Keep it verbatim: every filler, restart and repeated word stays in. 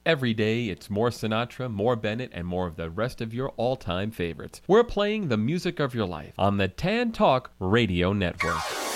Every day, it's more Sinatra, more Bennett, and more of the rest of your all-time favorites. We're playing the music of your life on the Tan Talk Radio Network.